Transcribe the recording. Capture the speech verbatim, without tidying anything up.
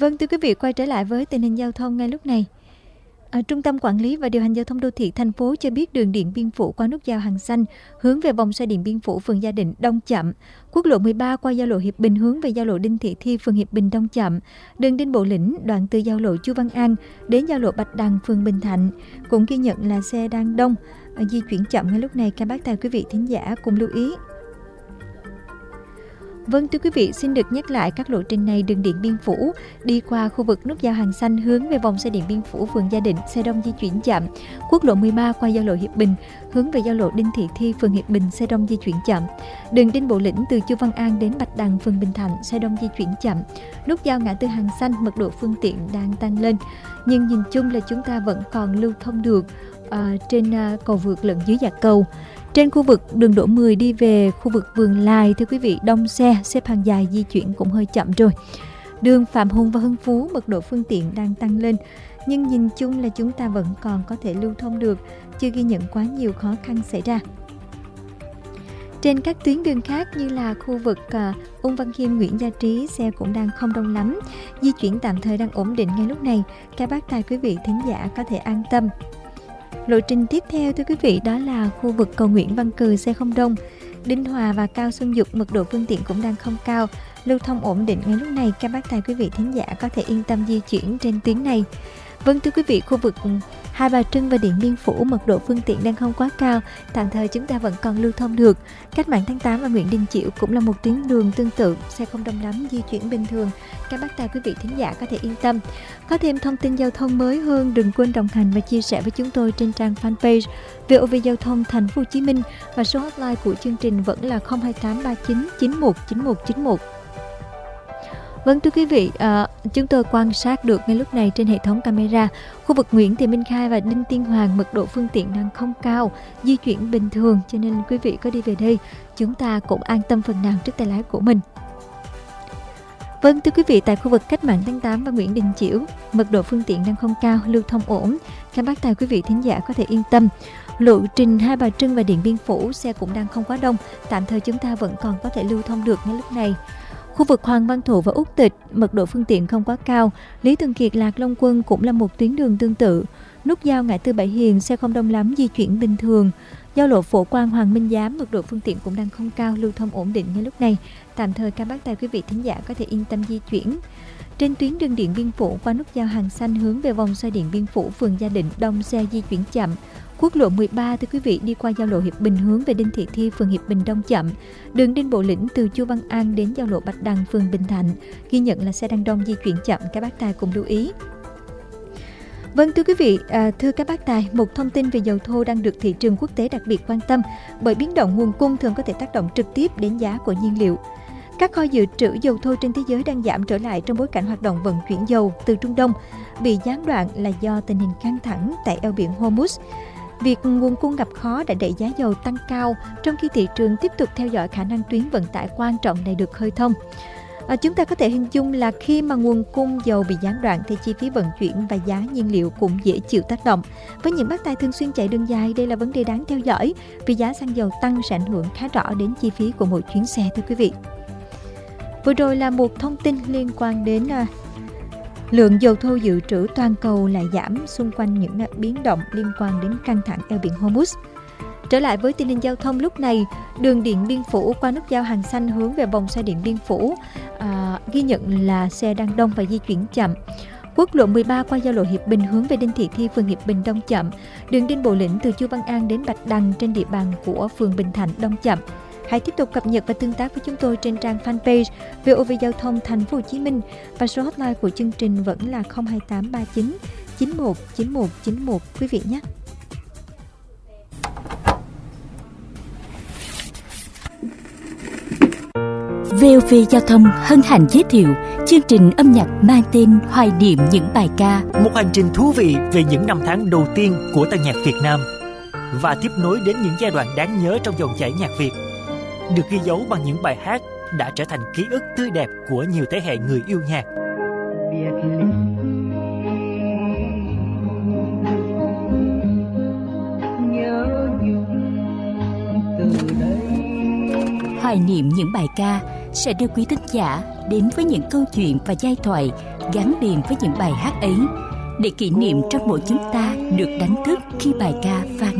Vâng, thưa quý vị, quay trở lại với tình hình giao thông ngay lúc này. À, Trung tâm Quản lý và Điều hành Giao thông Đô thị thành phố cho biết đường Điện Biên Phủ qua nút giao Hàng Xanh hướng về vòng xoay Điện Biên Phủ phường Gia Định đông chậm. Quốc lộ mười ba qua giao lộ Hiệp Bình hướng về giao lộ Đinh Thị Thi phường Hiệp Bình đông chậm. Đường Đinh Bộ Lĩnh đoạn từ giao lộ Chu Văn An đến giao lộ Bạch Đằng phường Bình Thạnh cũng ghi nhận là xe đang đông, à, di chuyển chậm ngay lúc này. Các bác tài quý vị thính giả cùng lưu ý. Vâng, thưa quý vị, xin được nhắc lại các lộ trình này. Đường Điện Biên Phủ đi qua khu vực nút giao Hàng Xanh hướng về vòng xoay Điện Biên Phủ phường Gia Định, xe đông di chuyển chậm. Quốc lộ mười ba qua giao lộ Hiệp Bình hướng về giao lộ Đinh Thị Thi phường Hiệp Bình, xe đông di chuyển chậm. Đường Đinh Bộ Lĩnh từ Chu Văn An đến Bạch Đằng phường Bình Thạnh, xe đông di chuyển chậm. Nút giao ngã tư Hàng Xanh mật độ phương tiện đang tăng lên, nhưng nhìn chung là chúng ta vẫn còn lưu thông được à, trên à, cầu vượt lẫn dưới dạ cầu. Trên khu vực đường Đỗ mười đi về khu vực Vườn Lài, thưa quý vị, đông xe, xếp hàng dài di chuyển cũng hơi chậm rồi. Đường Phạm Hùng và Hưng Phú mật độ phương tiện đang tăng lên, nhưng nhìn chung là chúng ta vẫn còn có thể lưu thông được, chưa ghi nhận quá nhiều khó khăn xảy ra. Trên các tuyến đường khác như là khu vực uh, Ung Văn Khiêm, Nguyễn Gia Trí, xe cũng đang không đông lắm, di chuyển tạm thời đang ổn định ngay lúc này. Các bác tài quý vị thính giả có thể an tâm. Lộ trình tiếp theo thưa quý vị đó là khu vực cầu Nguyễn Văn Cừ, xe không đông. Đinh Hòa và Cao Xuân Dục mật độ phương tiện cũng đang không cao, lưu thông ổn định ngay lúc này. Các bác tài quý vị thính giả có thể yên tâm di chuyển trên tuyến này. Vâng, thưa quý vị, khu vực Hai Bà Trưng và Điện Biên Phủ mật độ phương tiện đang không quá cao, tạm thời chúng ta vẫn còn lưu thông được. Cách mạng tháng tám và Nguyễn Đình Chiểu cũng là một tuyến đường tương tự, xe không đông lắm, di chuyển bình thường. Các bác tài quý vị thính giả có thể yên tâm. Có thêm thông tin giao thông mới hơn, đừng quên đồng hành và chia sẻ với chúng tôi trên trang fanpage vê o vê Giao thông Thành phố Hồ Chí Minh, và số hotline của chương trình vẫn là không hai tám ba chín chín một chín một chín một. Vâng, thưa quý vị, à, chúng tôi quan sát được ngay lúc này trên hệ thống camera, khu vực Nguyễn Thị Minh Khai và Đinh Tiên Hoàng mật độ phương tiện đang không cao, di chuyển bình thường, cho nên quý vị có đi về đây, chúng ta cũng an tâm phần nào trước tay lái của mình. Vâng, thưa quý vị, tại khu vực Cách mạng tháng tám và Nguyễn Đình Chiểu, mật độ phương tiện đang không cao, lưu thông ổn. Các bác tài quý vị thính giả có thể yên tâm. Lộ trình Hai Bà Trưng và Điện Biên Phủ, xe cũng đang không quá đông, tạm thời chúng ta vẫn còn có thể lưu thông được ngay lúc này. Khu vực Hoàng Văn Thụ và Úc Tịch, mật độ phương tiện không quá cao. Lý Thường Kiệt, Lạc Long Quân cũng là một tuyến đường tương tự. Nút giao ngã tư Bảy Hiền, xe không đông lắm, di chuyển bình thường. Giao lộ Phổ Quang, Hoàng Minh Giám, mật độ phương tiện cũng đang không cao, lưu thông ổn định ngay lúc này. Tạm thời các bác tài quý vị thính giả có thể yên tâm di chuyển. Trên tuyến đường Điện Biên Phủ qua nút giao Hàng Xanh hướng về vòng xoay Điện Biên Phủ phường Gia Định, đông xe di chuyển chậm. Quốc lộ mười ba thưa quý vị đi qua giao lộ Hiệp Bình hướng về Đinh Thị Thi phường Hiệp Bình đông chậm. Đường Đinh Bộ Lĩnh từ Chu Văn An đến giao lộ Bạch Đằng phường Bình Thạnh ghi nhận là xe đang đông di chuyển chậm, các bác tài cùng lưu ý. Vâng, thưa quý vị, à, thưa các bác tài, một thông tin về dầu thô đang được thị trường quốc tế đặc biệt quan tâm, bởi biến động nguồn cung thường có thể tác động trực tiếp đến giá của nhiên liệu. Các kho dự trữ dầu thô trên thế giới đang giảm trở lại trong bối cảnh hoạt động vận chuyển dầu từ Trung Đông bị gián đoạn là do tình hình căng thẳng tại eo biển Hormuz. Việc nguồn cung gặp khó đã đẩy giá dầu tăng cao, trong khi thị trường tiếp tục theo dõi khả năng tuyến vận tải quan trọng này được khơi thông. À, chúng ta có thể hình dung là khi mà nguồn cung dầu bị gián đoạn thì chi phí vận chuyển và giá nhiên liệu cũng dễ chịu tác động. Với những bác tài thường xuyên chạy đường dài, đây là vấn đề đáng theo dõi, vì giá xăng dầu tăng sẽ ảnh hưởng khá rõ đến chi phí của mỗi chuyến xe, thưa quý vị. Vừa rồi là một thông tin liên quan đến à, lượng dầu thô dự trữ toàn cầu lại giảm xung quanh những biến động liên quan đến căng thẳng eo biển Hormuz. Trở lại với tình hình giao thông lúc này, đường Điện Biên Phủ qua nút giao Hàng Xanh hướng về vòng xoay Điện Biên Phủ à, ghi nhận là xe đang đông và di chuyển chậm. Quốc lộ mười ba qua giao lộ Hiệp Bình hướng về Đinh Thị Thi phường Hiệp Bình đông chậm. Đường Đinh Bộ Lĩnh từ Chu Văn An đến Bạch Đằng trên địa bàn của phường Bình Thạnh đông chậm. Hãy tiếp tục cập nhật và tương tác với chúng tôi trên trang fanpage vê o vê Giao thông Thành phố Hồ Chí Minh, và số hotline của chương trình vẫn là không hai tám ba chín chín một chín một chín một quý vị nhé. vê o vê Giao thông hân hạnh giới thiệu chương trình âm nhạc mang tên Hoài niệm những bài ca, một hành trình thú vị về những năm tháng đầu tiên của tân nhạc Việt Nam và tiếp nối đến những giai đoạn đáng nhớ trong dòng chảy nhạc Việt, được ghi dấu bằng những bài hát đã trở thành ký ức tươi đẹp của nhiều thế hệ người yêu nhạc. Hoài niệm những bài ca sẽ đưa quý thính giả đến với những câu chuyện và giai thoại gắn liền với những bài hát ấy, để kỷ niệm trong mỗi chúng ta được đánh thức khi bài ca vang